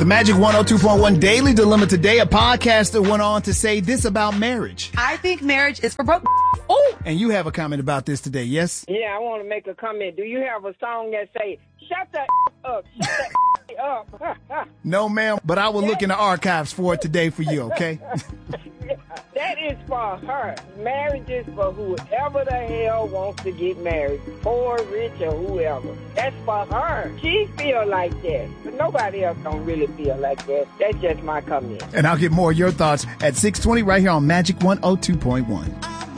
The Magic 102.1 Daily Dilemma today, a podcaster went on to say this about marriage. I think marriage is for broke. Oh, and you have a comment about this today, yes? Yeah, I want to make a comment. Do you have a song that say, shut the up, shut the up? No, ma'am, but I will look in the archives for it today for you, okay? That is for her. Marriage is for whoever the hell wants to get married, poor, rich, or whoever. That's for her. She feel like that, but nobody else don't really feel like that. That's just my comment. And I'll get more of your thoughts at 6:20 right here on Magic 102.1.